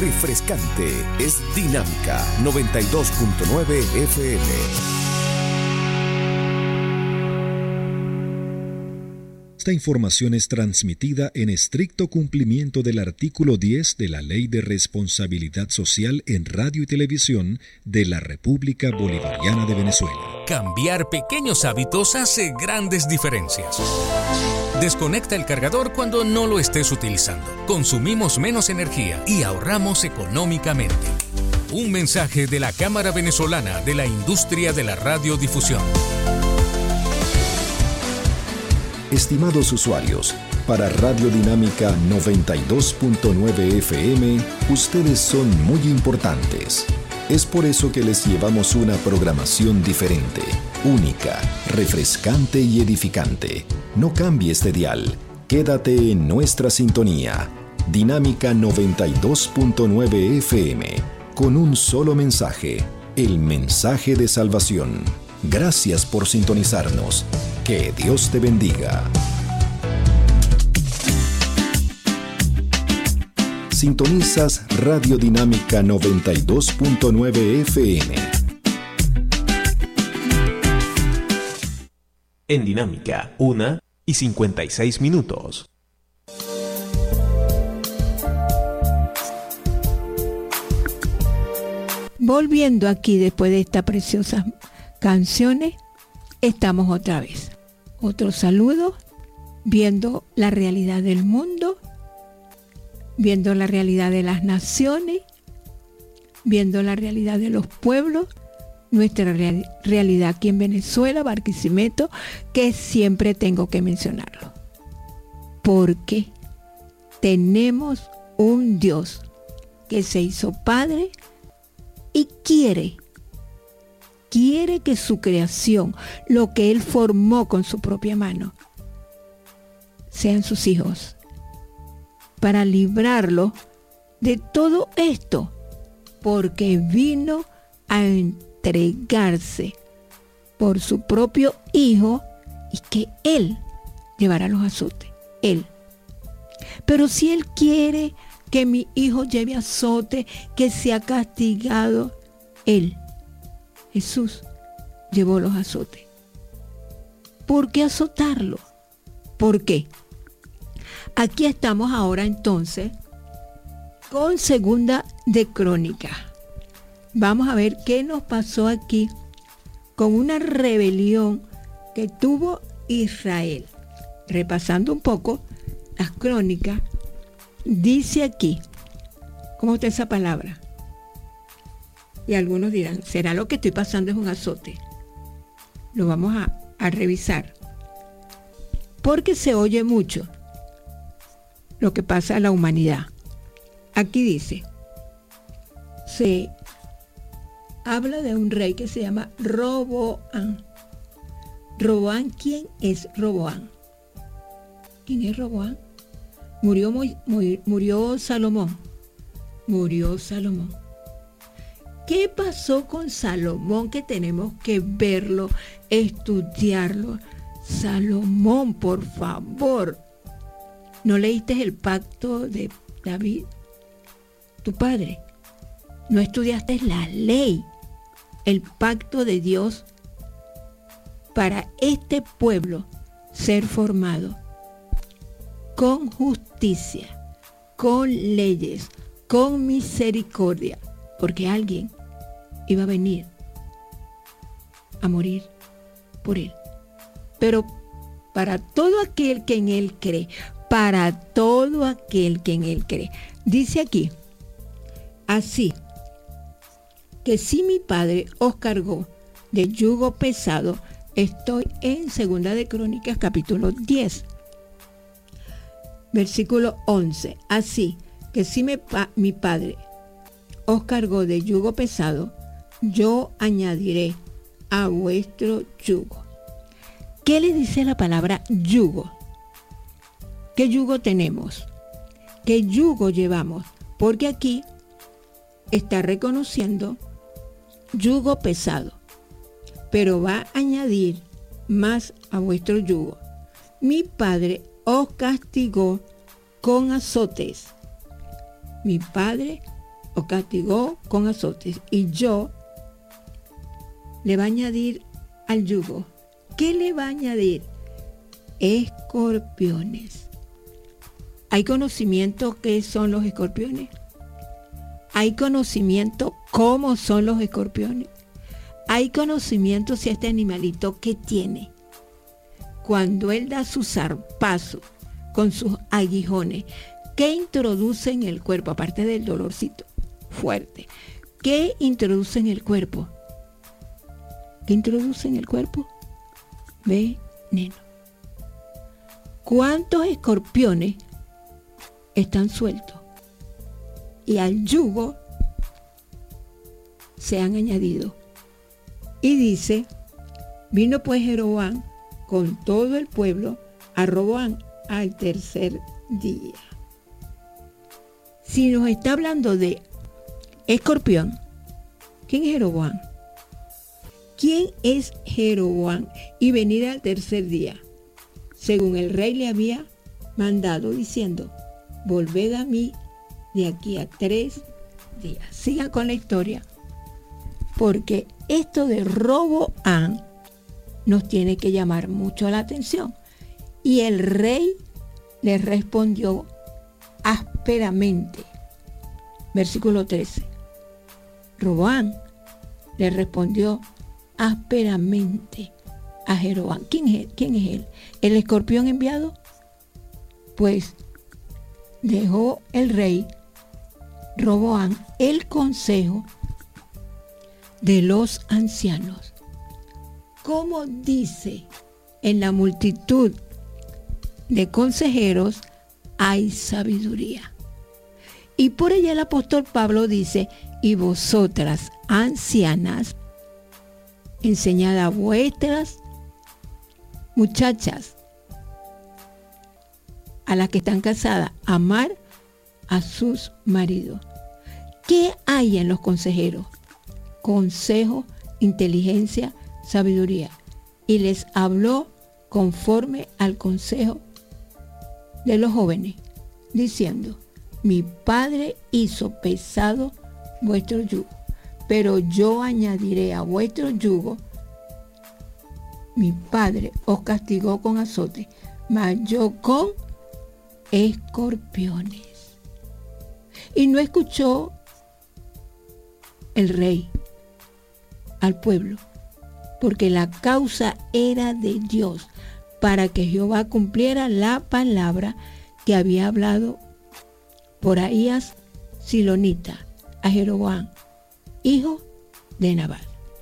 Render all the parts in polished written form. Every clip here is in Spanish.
refrescante, es Dinámica 92.9 FM. Esta información es transmitida en estricto cumplimiento del artículo 10 de la Ley de Responsabilidad Social en Radio y Televisión de la República Bolivariana de Venezuela. Cambiar pequeños hábitos hace grandes diferencias. Desconecta el cargador cuando no lo estés utilizando. Consumimos menos energía y ahorramos económicamente. Un mensaje de la Cámara Venezolana de la Industria de la Radiodifusión. Estimados usuarios, para Radio Dinámica 92.9 FM, ustedes son muy importantes. Es por eso que les llevamos una programación diferente, única, refrescante y edificante. No cambies de dial, quédate en nuestra sintonía. Dinámica 92.9 FM, con un solo mensaje, el mensaje de salvación. Gracias por sintonizarnos. Que Dios te bendiga. Sintonizas Radio Dinámica 92.9 FM. En Dinámica, 1:56. Volviendo aquí después de estas preciosas canciones, estamos otra vez. Otro saludo, viendo la realidad del mundo, viendo la realidad de las naciones, viendo la realidad de los pueblos, nuestra realidad aquí en Venezuela, Barquisimeto, que siempre tengo que mencionarlo. Porque tenemos un Dios que se hizo Padre y quiere que su creación, lo que Él formó con su propia mano, sean sus hijos, para librarlo de todo esto, porque vino a entregarse por su propio Hijo y que Él llevará los azotes, Él. Pero si Él quiere que mi hijo lleve azote, que sea castigado, Él, Jesús, llevó los azotes. ¿Por qué azotarlo? ¿Por qué? Aquí estamos ahora entonces con Segunda de Crónicas. Vamos a ver qué nos pasó aquí con una rebelión que tuvo Israel. Repasando un poco las crónicas, dice aquí, ¿cómo está esa palabra? Y algunos dirán, ¿será lo que estoy pasando es un azote? Lo vamos a revisar. Porque se oye mucho lo que pasa a la humanidad. Aquí dice, se habla de un rey que se llama Roboam. ¿Roboam quién es Roboam? ¿Quién es Roboam? Murió Salomón. Murió Salomón. ¿Qué pasó con Salomón? Que tenemos que verlo, estudiarlo. Salomón, por favor. ¿No leíste el pacto de David, tu padre? ¿No estudiaste la ley, el pacto de Dios para este pueblo ser formado con justicia, con leyes, con misericordia? Porque alguien iba a venir a morir por él. Pero para todo aquel que en él cree, para todo aquel que en él cree. Dice aquí, así que si mi padre os cargó de yugo pesado, estoy en Segunda de Crónicas capítulo 10, versículo 11. Así que si mi padre os cargó de yugo pesado, yo añadiré a vuestro yugo. ¿Qué le dice la palabra yugo? ¿Qué yugo tenemos? ¿Qué yugo llevamos? Porque aquí está reconociendo yugo pesado, pero va a añadir más a vuestro yugo. Mi padre os castigó con azotes. Mi padre os castigó con azotes, y yo le va a añadir al yugo. ¿Qué le va a añadir? Escorpiones. ¿Hay conocimiento qué son los escorpiones? ¿Hay conocimiento cómo son los escorpiones? ¿Hay conocimiento si este animalito qué tiene? Cuando él da su zarpazo con sus aguijones, ¿qué introduce en el cuerpo? Aparte del dolorcito fuerte, ¿qué introduce en el cuerpo? ¿Qué introduce en el cuerpo? Veneno. ¿Cuántos escorpiones están sueltos? Y al yugo se han añadido. Y dice, vino pues Jeroboam con todo el pueblo a Roboam al tercer día. Si nos está hablando de escorpión, ¿quién es Jeroboam? ¿Quién es Jeroboam? Y venir al tercer día, según el rey le había mandado, diciendo, volved a mí de aquí a 3 días. Sigan con la historia, porque esto de Roboam nos tiene que llamar mucho la atención. Y el rey le respondió ásperamente. Versículo 13. Roboam le respondió ásperamente a Jeroboam. ¿Quién es él? ¿El escorpión enviado? Pues dejó el rey Roboam el consejo de los ancianos. Como dice, en la multitud de consejeros hay sabiduría. Y por ella el apóstol Pablo dice, y vosotras, ancianas, enseñad a vuestras muchachas, a las que están casadas, a amar a sus maridos. ¿Qué hay en los consejeros? Consejo, inteligencia, sabiduría. Y les habló conforme al consejo de los jóvenes, diciendo, mi padre hizo pesado vuestro yugo, pero yo añadiré a vuestro yugo. Mi padre os castigó con azote, mas yo con escorpiones. Y no escuchó el rey al pueblo, porque la causa era de Dios, para que Jehová cumpliera la palabra que había hablado por Ahías Silonita a Jeroboam, hijo de Nabat.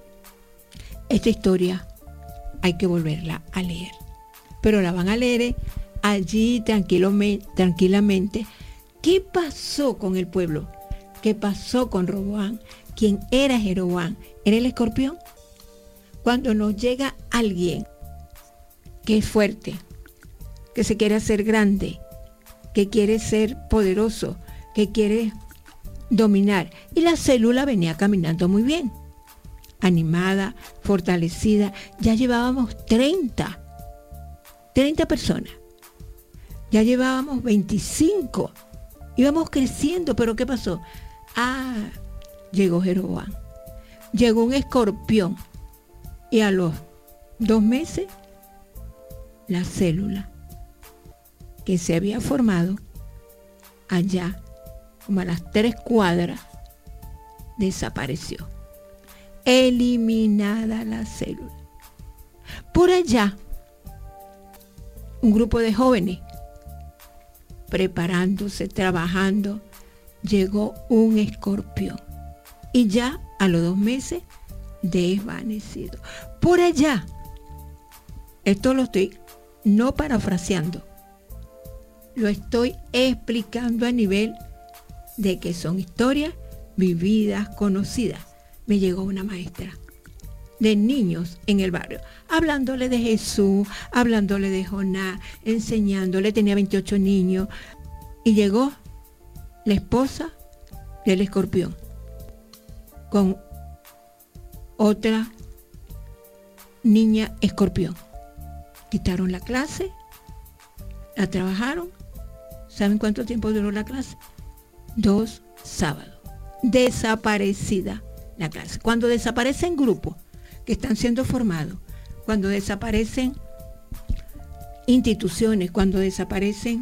Esta historia hay que volverla a leer, pero la van a leer allí tranquilamente. ¿Qué pasó con el pueblo? ¿Qué pasó con Roboam? ¿Quién era Jeroboam? ¿Era el escorpión? Cuando nos llega alguien que es fuerte, que se quiere hacer grande, que quiere ser poderoso, que quiere dominar, y la célula venía caminando muy bien, animada, fortalecida. Ya llevábamos 30 personas, ya llevábamos 25, íbamos creciendo, pero ¿qué pasó? Llegó Jeroboam, llegó un escorpión, y a los 2 meses la célula que se había formado allá, como a las 3 cuadras, desapareció. Eliminada la célula. Por allá, un grupo de jóvenes, preparándose, trabajando, llegó un escorpión. Y ya a los 2 meses, desvanecido. Por allá, esto lo estoy no parafraseando, lo estoy explicando a nivel de que son historias vividas, conocidas. Me llegó una maestra de niños en el barrio, hablándole de Jesús, hablándole de Jonás, enseñándole, tenía 28 niños, y llegó la esposa del escorpión con otra niña escorpión. Quitaron la clase, la trabajaron. ¿Saben cuánto tiempo duró la clase? 2 sábados. desaparecida la clase. Cuando desaparecen grupos que están siendo formados, cuando desaparecen instituciones, cuando desaparecen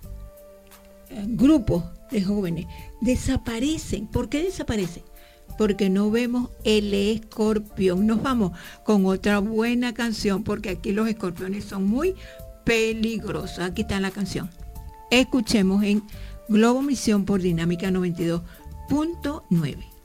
grupos de jóvenes, desaparecen. ¿Por qué desaparecen? Porque no vemos el escorpión. Nos vamos con otra buena canción, porque aquí los escorpiones son muy peligrosos. Aquí está la canción. Escuchemos en Globo Misión por Dinámica 92.9.